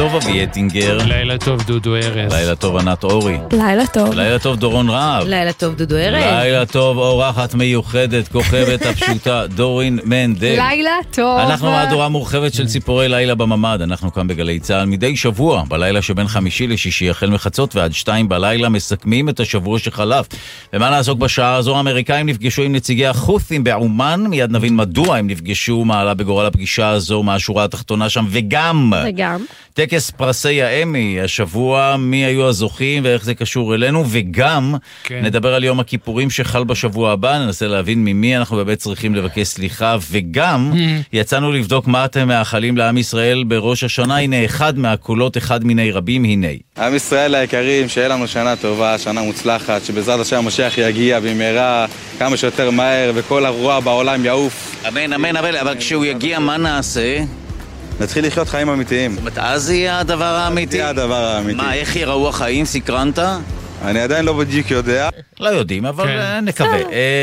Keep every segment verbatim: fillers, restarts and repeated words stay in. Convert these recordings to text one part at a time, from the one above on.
טוב אבי אטינגר. לילה טוב דודו ארז. לילה טוב ענת אורי. לילה טוב. לילה טוב דורון רהב. לילה טוב דודו ארז. לילה טוב אורחת מיוחדת, כוכבת הפשוטה, דורין מנדל. לילה טוב. אנחנו מהדורה מורחבת של ציפורי לילה בממד. אנחנו כאן בגלי צהל מדי שבוע, בלילה שבין חמישי לשישי, החל מחצות ועד שתיים בלילה, מסכמים את השבוע שחלף. ומה נעסוק בשעה הזו? האמריקאים נפגשו עם נציגי החות'ים בעומן, מיד נבין מדוע הם נפגשו, מה עלה בגורל הפגישה הזו, מה השורה התחתונה שם, וגם, וגם. טקס פרסי האמי השבוע, מי היו הזוכים ואיך זה קשור אלינו, וגם כן. נדבר על יום הכיפורים שחל בשבוע הבא, ננסה להבין ממי אנחנו באמת צריכים לבקש סליחה, וגם יצאנו לבדוק מה אתם מאחלים לעם ישראל בראש השנה. הנה אחד מהקולות, אחד מיני רבים, הנה. עם ישראל היקרים, שיהיה לנו שנה טובה, שנה מוצלחת, שבעזרת השם המשיח יגיע במהרה כמה שיותר מהר, וכל הרוע בעולם יעוף. אמן, אמן, אמן, אבל כשהוא יגיע מה נעשה? נתחיל לחיות חיים אמיתיים. זאת אומרת, אז יהיה הדבר האמיתי? זה הדבר האמיתי. מה, איך יראו החיים? סקרנת? אני עדיין לא בדיוק יודע. לא יודעים, אבל כן. נקווה.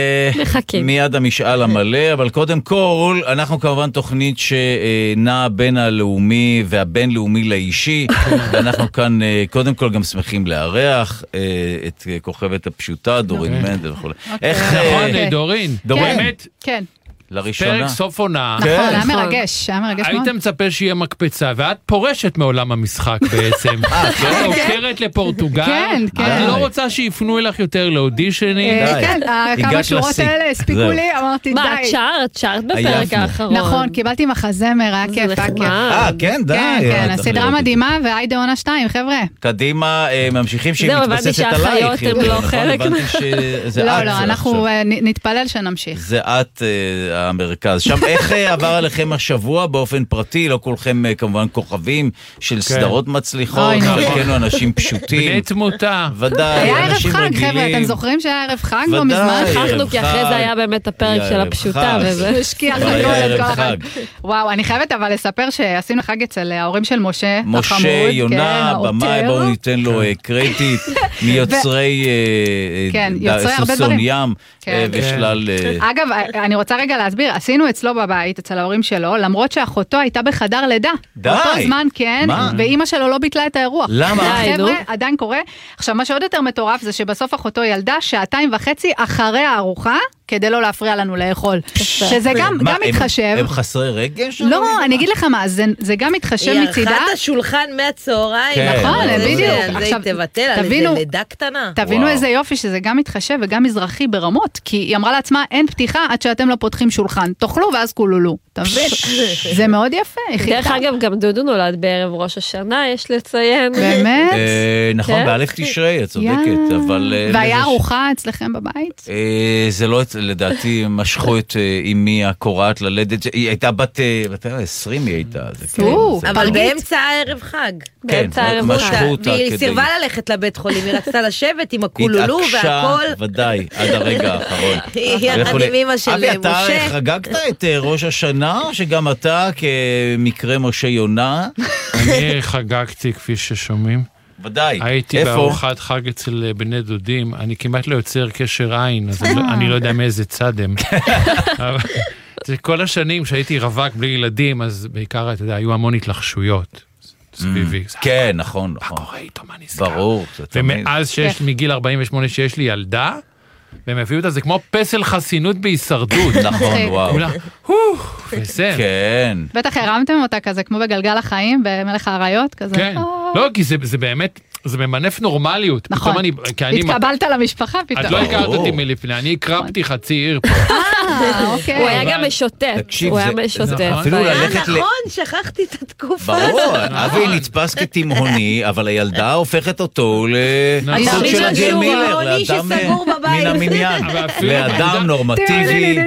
מחכים. מיד המשאל המלא, אבל קודם כל, אנחנו כמובן תוכנית שנעה בין הלאומי והבינלאומי לאישי, ואנחנו כאן קודם כל גם שמחים לארח את כוכבת הפשוטה, דורין מנדל וכו'. איך... נכון, דורין. דורין? כן. לראשונה. פרק סוף עונה. נכון, היה מרגש, היה מרגש מאוד. היית מצפה שיהיה מקפצה, ואת פורשת מעולם המשחק בעצם. את עוקרת לפורטוגל, כן, כן. את לא רוצה שיפנו אליך יותר לאודישנים. כן, כמה שורות האלה הספיקו לי, אמרתי די. מה, את שרת? שרת בפרק האחרון. נכון, קיבלתי מחזמר, היה כיף. אה, כן, די. כן, כן, הסדרה מדהימה, והיידה עונה שתיים, חבר'ה. קדימה, ממשיכים שהיא זהו, הבנתי מתבססת עלייך. שהחיות הם לא חלק. לא, לא, אנחנו נתפלל שנמשיך. זה את המרכז. שם איך עבר עליכם השבוע באופן פרטי? לא כולכם כמובן כוכבים של סדרות מצליחות, חלקנו אנשים פשוטים. בני תמותה. ודאי, היה ערב אנשים חג, רגילים. חבר'ה, אתם זוכרים שהיה ערב חג? לא ודאי, מזמן. חכנו, כי אחרי זה היה באמת הפרק של הפשוטה, וזה השקיע כבר היה ערב חג. וואו, אני חייבת אבל לספר שעשינו חג אצל ההורים של משה, החמוד. משה, יונה, במאי, בואו ניתן לו קרדיט, מיוצרי סוסון ים ושלל... אגב, אני רוצה רגע להסביר, עשינו אצלו בבית, אצל ההורים שלו, למרות שאחותו הייתה בחדר לידה. די. באותו זמן, כן, ואימא שלו לא ביטלה את האירוח. למה? חבר'ה, עדיין קורה. עכשיו, מה שעוד יותר מטורף זה שבסוף אחותו ילדה שעתיים וחצי אחרי הארוחה, כדי לא להפריע לנו לאכול. שזה גם מתחשב. הם חסרי רגש? לא, אני אגיד לך מה, זה גם מתחשב מצידה. היא ערכת השולחן מהצהריים. נכון, בדיוק. זה היא תבטל על איזה לידה קטנה. תבינו איזה יופי שזה גם מתחשב וגם מזרחי ברמות, כי היא אמרה לעצמה, אין פתיחה עד שאתם לא פותחים שולחן. תאכלו ואז כולולו. תבין? זה מאוד יפה. דרך אגב, גם דודו נולד בערב ראש השנה, יש לציין. באמת? נכון, באלף תשרי, את צודקת. והיה ארוחה אצלכם בבית? זה לא, לדעתי, משכו את אמי הקוראת ללדת. היא הייתה בת עשרים, היא הייתה. אבל באמצע הערב חג. באמצע הערב חג. והיא סירבה ללכת לבית חולים, היא רצתה לשבת עם הכולולו והכל. התעקשה, ודאי, עד הרגע האחרון. היא יחד עם אמא של משה. אבי, אתה חגגת את ראש השנה, שגם אתה כמקרה משה יונה? אני חגגתי כפי ששומעים. ודאי. הייתי בארוחת חג אצל בני דודים, אני כמעט לא יוצר קשר עין, אז אני לא יודע מאיזה צד הם. זה כל השנים שהייתי רווק בלי ילדים, אז בעיקר, אתה יודע, היו המון התלחשויות סביבי. כן, נכון, נכון. מה קורה איתו, מה נסגר? ברור. ומאז שיש מגיל ארבעים ושמונה שיש לי ילדה, והם הביאו אותה, זה כמו פסל חסינות בהישרדות. נכון, וואו. בסדר. כן. בטח הרמתם אותה כזה, כמו בגלגל החיים, במלך האריות, כזה. כן. לא, כי זה באמת, זה ממנף נורמליות. נכון. התקבלת למשפחה פתאום. את לא הכרת אותי מלפני, אני הקרבתי חצי עיר פה. אוקיי. הוא היה גם משוטט. הוא היה משוטט. אפילו ללכת ל... נכון, שכחתי את התקופה. ברור, אבי נתפס כתימהוני, אבל הילדה הופכת אותו לסוג של אדיר מילר, לאדם מן המניין, לאדם נורמטיבי.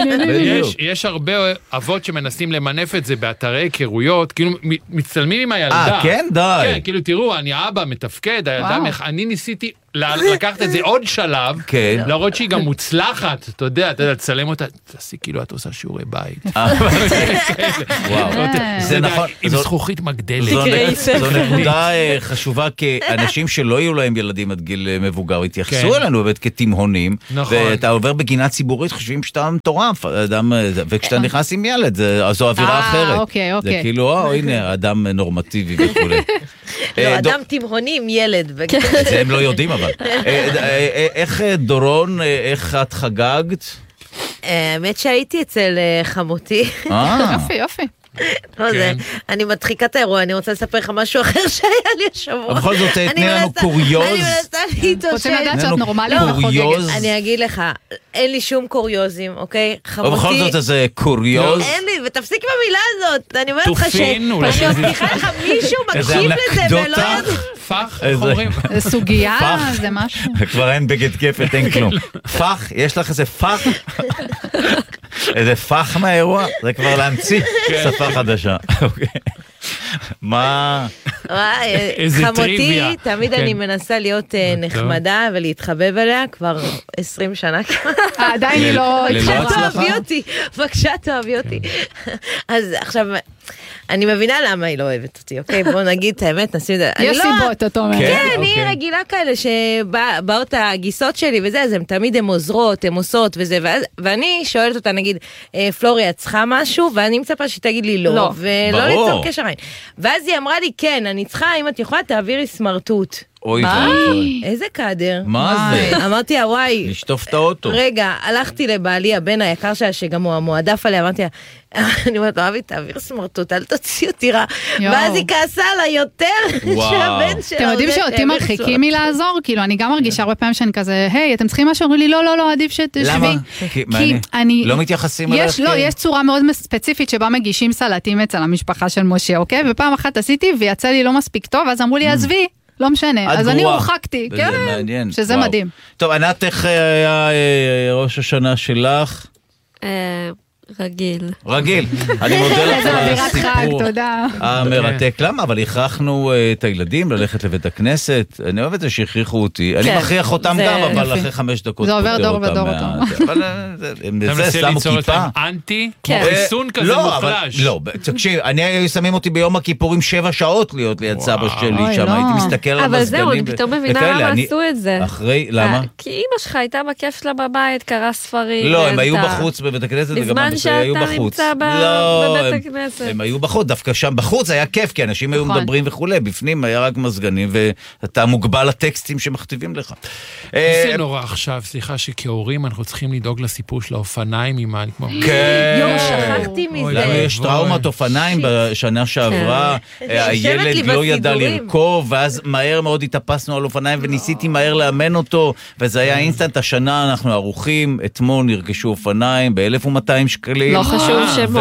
יש הרבה אבות שמנסים למנף את זה באתרי היכרויות, כאילו מצטלמים עם הילדה. אה, כן? די. כן, כאילו תראו, אני האבא, לתפקד, הילדה, אני ניסיתי לקחת את זה עוד שלב, להראות שהיא גם מוצלחת, אתה יודע, אתה יודע, לצלם אותה, תעשי כאילו את עושה שיעורי בית. וואו, זה נכון. עם זכוכית מגדלת. זו נקודה חשובה, כי אנשים שלא יהיו להם ילדים עד גיל מבוגר, התייחסו אלינו באמת כתימהונים, ואתה עובר בגינה ציבורית, חושבים שאתה מטורף, וכשאתה נכנס עם ילד, זו אווירה אחרת. זה כאילו, הנה, אדם נורמטיבי וכו'. לא, אדם תימהוני עם ילד. זה הם לא יודעים אבל. איך דורון, איך את חגגת? האמת שהייתי אצל חמותי. יופי, יופי. לא, זה, אני מדחיקה את האירוע, אני רוצה לספר לך משהו אחר שהיה לי השבוע. בכל זאת, תתני לנו קוריוז. אני מנסה להתאושש. רוצים לדעת שאת נורמלית קוריוז. אני אגיד לך, אין לי שום קוריוזים, אוקיי? חמותי. ובכל זאת, איזה קוריוז. אין לי, ותפסיק עם המילה הזאת. אני אומרת לך ש... תופין, אולי אני מבטיחה לך, מישהו מקשיב לזה ולא... פח, איך אומרים? זה סוגיה, זה משהו. כבר אין בגד כפת, אין כלום. פח, יש לך איזה פח? איזה פח מהאירוע? זה כבר להמציא שפה חדשה. מה? חמותי, תמיד אני מנסה להיות נחמדה ולהתחבב אליה כבר עשרים שנה. עדיין היא לא... תאהבי אותי, בבקשה תאהבי אותי. אז עכשיו... אני מבינה למה היא לא אוהבת אותי, אוקיי? בואו נגיד את האמת, נשים את זה. יש סיבות, אתה אומר. כן, אני רגילה כאלה שבאות הגיסות שלי וזה, אז הן תמיד הן עוזרות, הן עושות וזה, ואני שואלת אותה, נגיד, פלורי, את צריכה משהו? ואני מצפה שתגיד לי לא, ולא ליצור קשר עין. ואז היא אמרה לי, כן, אני צריכה, אם את יכולה, תעבירי סמרטוט. אוי ואוי. איזה קאדר. מה זה? אמרתי לה, וואי. לשטוף את האוטו. רגע, הלכתי לבעלי, הבן היקר שלה, שגם הוא המועדף עליה, אמרתי לה, אני אומרת, אוהבי, תעביר סמרטוט, אל תוציא אותי רע. ואז היא כעסה עליי יותר, שהבן שלה... אתם יודעים שאותי מרחיקים מלעזור? כאילו, אני גם מרגישה הרבה פעמים שאני כזה, היי, אתם צריכים משהו? אומרים לי, לא, לא, לא, עדיף שתשבי. למה? כי אני... לא מתייחסים אליך? לא, יש צורה מאוד ספציפית שבה מגישים סלטים אצל המשפחה של משה, אוקיי? ופעם אחת עשיתי ויצא לי לא מספיק טוב, אז אמרו לי, עזבי. לא משנה, אז אני הורחקתי, כן, שזה מדהים. טוב, ענת, איך היה ראש השנה שלך? רגיל. רגיל. אני מודה לך על הסיפור המרתק. למה? אבל הכרחנו את הילדים ללכת לבית הכנסת. אני אוהב את זה שהכריחו אותי. אני מכריח אותם גם, אבל אחרי חמש דקות. זה עובר דור ודור אותם. אבל זה שמו כיפה. אנטי? חיסון כזה מוחלש. לא, תקשיב, אני שמים אותי ביום הכיפורים שבע שעות להיות ליד סבא שלי, שם הייתי מסתכל על אבל זהו, אני פתאום מבינה למה עשו את זה. אחרי, למה? כי אמא שלך הייתה בכיף שלה בבית, קרא ספרים. לא, הם היו בחוץ בבית הכנסת, וגם היו בחוץ. לא, בבית הכנסת. הם היו בחוץ, דווקא שם בחוץ היה כיף, כי אנשים היו מדברים וכולי, בפנים היה רק מזגנים, ואתה מוגבל לטקסטים שמכתיבים לך. זה נורא עכשיו, סליחה שכהורים אנחנו צריכים לדאוג לסיפור של האופניים עם העני כמו... כן. יום, שכחתי מזה. לנו יש טראומת אופניים בשנה שעברה, הילד לא ידע לרכוב, ואז מהר מאוד התאפסנו על אופניים, וניסיתי מהר לאמן אותו, וזה היה אינסטנט, השנה אנחנו ערוכים, אתמול נרכשו אופניים ב-אלף ומאתיים שקלים. לא חשוב שמות.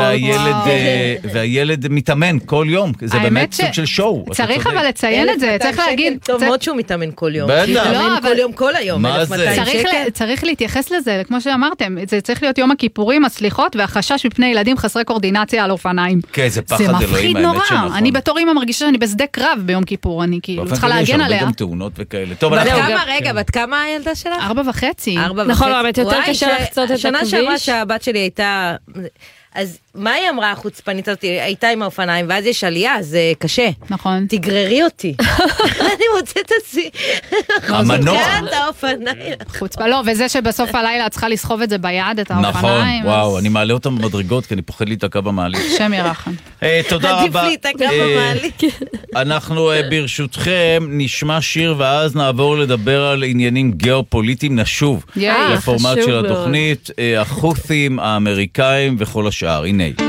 והילד מתאמן כל יום, זה באמת סוג של שואו. צריך אבל לציין את זה, צריך להגיד... טוב מאוד שהוא מתאמן כל יום. בטח. מתאמן כל יום, כל היום. מה זה? צריך להתייחס לזה, כמו שאמרתם, זה צריך להיות יום הכיפורים, הסליחות, והחשש מפני ילדים חסרי קורדינציה על אופניים. כן, זה פחד אלוהים, האמת שנכון. זה מפחיד נורא. אני בתור אמא מרגישה שאני בשדה קרב ביום כיפור, אני כאילו צריכה להגן עליה. גם תאונות וכאלה. טוב, רגע, בת כמה הילדה שלך? ארבע וחצי. נכון, באמת יותר קשה לחצות את הכביש. השנה שעברה שהבת שלי הייתה... אז מה היא אמרה החוצפנית הזאת? הייתה עם האופניים, ואז יש עלייה, זה קשה. נכון. תגררי אותי. אני מוצאת עצמי. המנוע. את האופניים. חוצפה, לא, וזה שבסוף הלילה את צריכה לסחוב את זה ביד, את האופניים. נכון, וואו, אני מעלה אותם במדרגות, כי אני פוחד להתעכב במעלית. שם ירחם. תודה רבה. עדיף להתעכב במעלית. אנחנו ברשותכם נשמע שיר, ואז נעבור לדבר על עניינים גיאופוליטיים, נשוב לפורמט של התוכנית, החות'ים, האמריקאים וכל השאר. הנה.